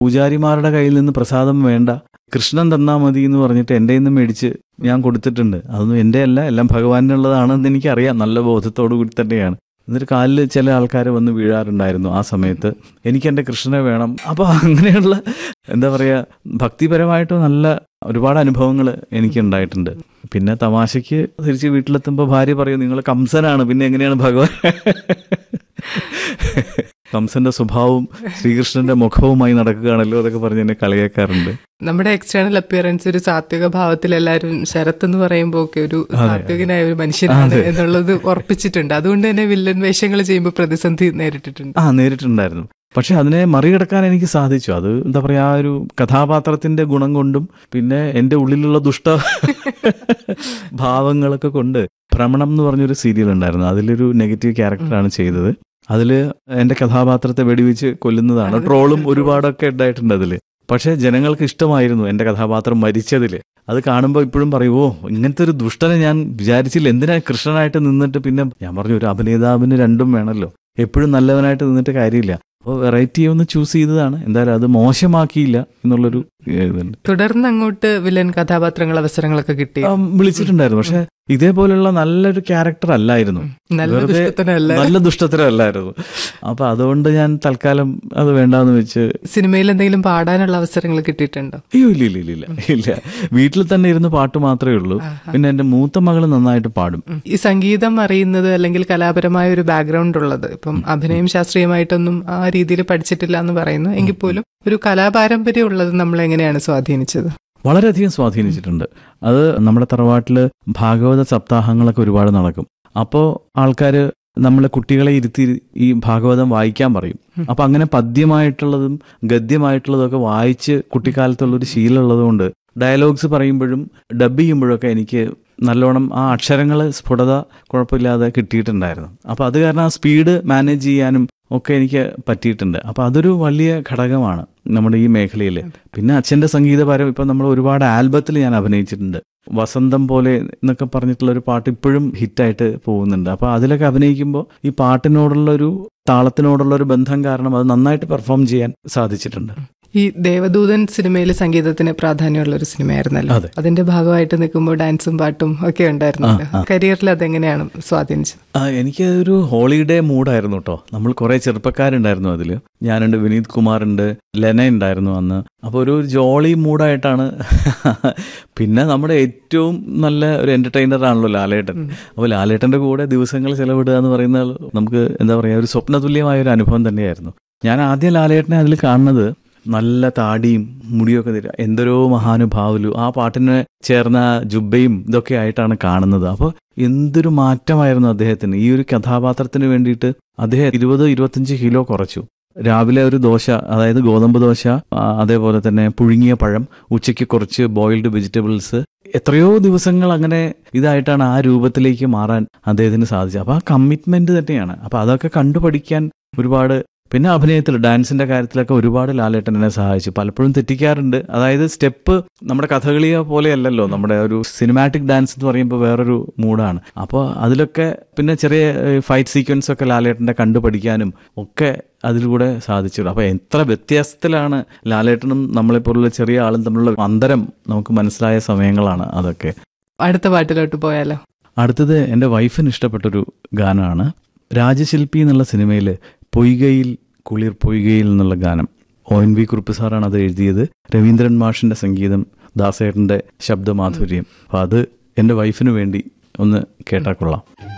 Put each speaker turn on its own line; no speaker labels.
പൂജാരിമാരുടെ കയ്യിൽ നിന്ന് പ്രസാദം വേണ്ട, കൃഷ്ണൻ തന്നാ മതി എന്ന് പറഞ്ഞിട്ട് എൻ്റെ നിന്ന് മേടിച്ച് ഞാൻ കൊടുത്തിട്ടുണ്ട്. അതൊന്നും എൻ്റെ അല്ല, എല്ലാം ഭഗവാനുള്ളതാണെന്ന് എനിക്കറിയാം, നല്ല ബോധത്തോടു കൂടി തന്നെയാണ്. എന്നിട്ട് കാലിൽ ചില ആൾക്കാർ വന്ന് വീഴാറുണ്ടായിരുന്നു ആ സമയത്ത്, എനിക്ക് എൻ്റെ കൃഷ്ണനെ വേണം. അപ്പോൾ അങ്ങനെയുള്ള എന്താ പറയുക, ഭക്തിപരമായിട്ട് നല്ല ഒരുപാട് അനുഭവങ്ങൾ എനിക്കുണ്ടായിട്ടുണ്ട്. പിന്നെ തമാശയ്ക്ക് തിരിച്ച് വീട്ടിലെത്തുമ്പോൾ ഭാര്യ പറയും, നിങ്ങൾ കംസനാണ്, പിന്നെ എങ്ങനെയാണ് ഭഗവാൻ? കംസന്റെ സ്വഭാവവും ശ്രീകൃഷ്ണന്റെ മുഖവുമായി നടക്കുകയാണല്ലോ, അതൊക്കെ പറഞ്ഞ് എന്നെ കളിയാക്കാറുണ്ട്.
നമ്മുടെ എക്സ്റ്റേണൽ അപ്പിയറൻസ് ഒരു സാത്വിക ഭാവത്തിൽ എല്ലാവരും ശരത് എന്ന് പറയുമ്പോൾ ഒക്കെ ഒരു സാത്വികനായ ഒരു മനുഷ്യനാണ് എന്നുള്ളത് ഉറപ്പിച്ചിട്ടുണ്ട്. അതുകൊണ്ട് തന്നെ വില്ലൻ വേഷങ്ങൾ ചെയ്യുമ്പോൾ പ്രതിസന്ധി നേരിട്ടിട്ടുണ്ട്.
നേരിട്ടുണ്ടായിരുന്നു. പക്ഷെ അതിനെ മറികടക്കാൻ എനിക്ക് സാധിച്ചു. അത് എന്താ പറയാ, ആ ഒരു കഥാപാത്രത്തിന്റെ ഗുണം കൊണ്ടും പിന്നെ എൻ്റെ ഉള്ളിലുള്ള ദുഷ്ട ഭാവങ്ങളൊക്കെ കൊണ്ട്. ഭ്രമണം എന്ന് പറഞ്ഞൊരു സീരിയൽ ഉണ്ടായിരുന്നു, അതിലൊരു നെഗറ്റീവ് ക്യാരക്ടറാണ് ചെയ്തത്. അതിൽ എൻ്റെ കഥാപാത്രത്തെ വെടിവെച്ച് കൊല്ലുന്നതാണ്. ട്രോളും ഒരുപാടൊക്കെ ഉണ്ടായിട്ടുണ്ട് അതിൽ. പക്ഷെ ജനങ്ങൾക്ക് ഇഷ്ടമായിരുന്നു എൻ്റെ കഥാപാത്രം മരിച്ചതിൽ. അത് കാണുമ്പോൾ ഇപ്പോഴും പറയുമോ, ഇങ്ങനത്തെ ഒരു ദുഷ്ടനെ ഞാൻ വിചാരിച്ചില്ല, എന്തിനാ കൃഷ്ണനായിട്ട് നിന്നിട്ട്. പിന്നെ ഞാൻ പറഞ്ഞു, ഒരു അഭിനേതാവിന് രണ്ടും വേണമല്ലോ, എപ്പോഴും നല്ലവനായിട്ട് നിന്നിട്ട് കാര്യമില്ല. അപ്പോൾ വെറൈറ്റി ഒന്ന് ചൂസ് ചെയ്തതാണ്. എന്തായാലും അത് മോശമാക്കിയില്ല എന്നുള്ളൊരു ഇതുണ്ട്.
തുടർന്ന് അങ്ങോട്ട് വില്ലൻ കഥാപാത്രങ്ങൾ അവസരങ്ങളൊക്കെ കിട്ടി,
വിളിച്ചിട്ടുണ്ടായിരുന്നു. പക്ഷെ ഇതേപോലെയുള്ള നല്ലൊരു ക്യാരക്ടർ അല്ലായിരുന്നു, നല്ല ദുഷ്ടത്തരമല്ലായിരുന്നു. അപ്പൊ അതുകൊണ്ട് ഞാൻ തൽക്കാലം അത് വേണ്ടാന്ന് വെച്ച്.
സിനിമയിൽ എന്തെങ്കിലും പാടാനുള്ള അവസരങ്ങൾ കിട്ടിയിട്ടുണ്ടോ?
അയ്യോ ഇല്ല. വീട്ടിൽ തന്നെ ഇരുന്ന് പാട്ട് മാത്രമേ ഉള്ളൂ. പിന്നെ എന്റെ മൂത്ത മകള് നന്നായിട്ട് പാടും.
ഈ സംഗീതം അറിയുന്നത് അല്ലെങ്കിൽ കലാപരമായ ഒരു ബാക്ക്ഗ്രൗണ്ട് ഉള്ളത്, ഇപ്പം അഭിനയം ശാസ്ത്രീയമായിട്ടൊന്നും ആ രീതിയിൽ പഠിച്ചിട്ടില്ല എന്ന് പറയുന്നു, എങ്കിൽ പോലും ഒരു കലാപാരമ്പര്യം ഉള്ളത് നമ്മളെ എങ്ങനെയാണ് സ്വാധീനിച്ചത്?
വളരെയധികം സ്വാധീനിച്ചിട്ടുണ്ട്. അത് നമ്മുടെ തറവാട്ടില് ഭാഗവത സപ്താഹങ്ങളൊക്കെ ഒരുപാട് നടക്കും. അപ്പോൾ ആൾക്കാര് നമ്മളെ കുട്ടികളെ ഇരുത്തി ഈ ഭാഗവതം വായിക്കാൻ പറയും. അപ്പൊ അങ്ങനെ പദ്യമായിട്ടുള്ളതും ഗദ്യമായിട്ടുള്ളതൊക്കെ വായിച്ച് കുട്ടിക്കാലത്തുള്ളൊരു ശീലമുള്ളത് കൊണ്ട് ഡയലോഗ്സ് പറയുമ്പോഴും ഡബ് ചെയ്യുമ്പോഴൊക്കെ എനിക്ക് നല്ലോണം ആ അക്ഷരങ്ങൾ സ്ഫുടത കുഴപ്പമില്ലാതെ കിട്ടിയിട്ടുണ്ടായിരുന്നു. അപ്പോൾ അത് കാരണം ആ സ്പീഡ് മാനേജ് ചെയ്യാനും ഒക്കെ എനിക്ക് പറ്റിയിട്ടുണ്ട്. അപ്പോൾ അതൊരു വലിയ ഘടകമാണ് നമ്മുടെ ഈ മേഖലയിൽ. പിന്നെ അച്ഛൻ്റെ സംഗീതപരം ഇപ്പം നമ്മൾ ഒരുപാട് ആൽബത്തിൽ ഞാൻ അഭിനയിച്ചിട്ടുണ്ട്. വസന്തം പോലെ എന്നൊക്കെ പറഞ്ഞിട്ടുള്ളൊരു പാട്ട് ഇപ്പോഴും ഹിറ്റായിട്ട് പോകുന്നുണ്ട്. അപ്പോൾ അതിലൊക്കെ അഭിനയിക്കുമ്പോൾ ഈ പാട്ടിനോടുള്ളൊരു താളത്തിനോടുള്ളൊരു ബന്ധം കാരണം അത് നന്നായിട്ട് പെർഫോം ചെയ്യാൻ സാധിച്ചിട്ടുണ്ട്.
ഈ ദേവദൂതൻ സിനിമയിൽ സംഗീതത്തിന് പ്രാധാന്യമുള്ള ഒരു സിനിമയായിരുന്നല്ലോ. അതിന്റെ ഭാഗമായിട്ട് നിൽക്കുമ്പോൾ ഡാൻസും പാട്ടും ഒക്കെ ഉണ്ടായിരുന്നല്ലോ. കരിയറിൽ അതെങ്ങനെയാണ് സ്വാധീനിച്ചത്?
എനിക്ക് ഒരു ഹോളിഡേ മൂഡായിരുന്നു കേട്ടോ. നമ്മൾ കുറെ ചെറുപ്പക്കാരുണ്ടായിരുന്നു അതിൽ. ഞാനുണ്ട്, വിനീത് കുമാറുണ്ട്, ലെന ഉണ്ടായിരുന്നു അന്ന്. അപ്പോൾ ഒരു ജോളി മൂഡായിട്ടാണ്. പിന്നെ നമ്മുടെ ഏറ്റവും നല്ല ഒരു എന്റർടൈനർ ആണല്ലോ ലാലേട്ടൻ. അപ്പോൾ ലാലേട്ടന്റെ കൂടെ ദിവസങ്ങൾ ചെലവിടുക എന്ന് പറയുന്ന നമുക്ക് എന്താ പറയുക, ഒരു സ്വപ്നതുല്യമായ ഒരു അനുഭവം തന്നെയായിരുന്നു. ഞാൻ ആദ്യം ലാലേട്ടനെ അതിൽ കാണുന്നത് നല്ല താടിയും മുടിയൊക്കെ തരിക, എന്തൊരോ മഹാനുഭാവലു, ആ പാട്ടിന് ചേർന്ന ജുബയും ഇതൊക്കെ ആയിട്ടാണ് കാണുന്നത്. അപ്പോൾ എന്തൊരു മാറ്റമായിരുന്നു അദ്ദേഹത്തിന്. ഈ ഒരു കഥാപാത്രത്തിന് വേണ്ടിയിട്ട് അദ്ദേഹം 20-25 കിലോ കുറച്ചു. രാവിലെ ഒരു ദോശ, അതായത് ഗോതമ്പ് ദോശ, അതേപോലെ തന്നെ പുഴുങ്ങിയ പഴം, ഉച്ചയ്ക്ക് കുറച്ച് ബോയിൽഡ് വെജിറ്റബിൾസ്, എത്രയോ ദിവസങ്ങൾ അങ്ങനെ ഇതായിട്ടാണ് ആ രൂപത്തിലേക്ക് മാറാൻ അദ്ദേഹത്തിന് സാധിച്ചത്. അപ്പോൾ ആ കമ്മിറ്റ്മെന്റ് തന്നെയാണ്. അപ്പോൾ അതൊക്കെ കണ്ടുപഠിക്കാൻ ഒരുപാട്. പിന്നെ അഭിനയത്തിൽ ഡാൻസിന്റെ കാര്യത്തിലൊക്കെ ഒരുപാട് ലാലേട്ടൻ എന്നെ സഹായിച്ചു. പലപ്പോഴും തെറ്റിക്കാറുണ്ട്. അതായത് സ്റ്റെപ്പ് നമ്മുടെ കഥകളിയെ പോലെയല്ലല്ലോ, നമ്മുടെ ഒരു സിനിമാറ്റിക് ഡാൻസ് എന്ന് പറയുമ്പോൾ വേറൊരു മൂഡാണ്. അപ്പോൾ അതിലൊക്കെ പിന്നെ ചെറിയ ഫൈറ്റ് സീക്വൻസ് ഒക്കെ ലാലേട്ടൻ്റെ കണ്ടുപഠിക്കാനും ഒക്കെ അതിലൂടെ സാധിച്ചു. അപ്പോൾ എത്ര വ്യത്യാസത്തിലാണ് ലാലേട്ടനും നമ്മളെപ്പോലുള്ള ചെറിയ ആളും തമ്മിലുള്ള അന്തരം നമുക്ക് മനസ്സിലായ സമയങ്ങളാണ് അതൊക്കെ.
അടുത്ത പാട്ടിലോട്ട് പോയാലോ?
അടുത്തത് എൻ്റെ വൈഫിന് ഇഷ്ടപ്പെട്ടൊരു ഗാനമാണ്. രാജശില്പി എന്നുള്ള സിനിമയിൽ പൊയ്കയിൽ കുളിർ പൊയ്കയിൽ എന്നുള്ള ഗാനം. ONV കുറുപ്പ് സാറാണ് അത് എഴുതിയത്. രവീന്ദ്രൻ മാഷിന്റെ സംഗീതം, ദാസേട്ടന്റെ ശബ്ദമാധുര്യം. അപ്പം അത് എൻ്റെ വൈഫിന് വേണ്ടി ഒന്ന് കേട്ടാൽ കൊള്ളാം.